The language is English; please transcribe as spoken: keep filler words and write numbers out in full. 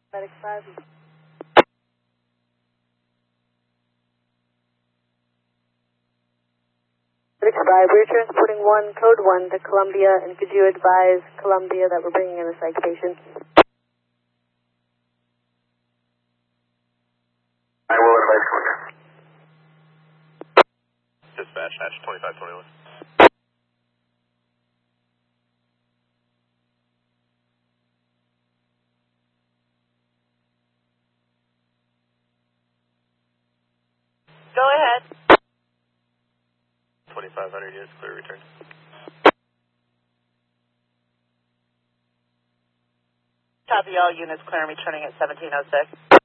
Medic five. Medic five, we're transporting one, code one to Columbia, and could you advise Columbia that we're bringing in a psych patient? I will advise Columbia. Dispatch, hatch twenty-five twenty-one. Go ahead. twenty-five hundred units, clear return. Copy all units clear and returning at seventeen oh six.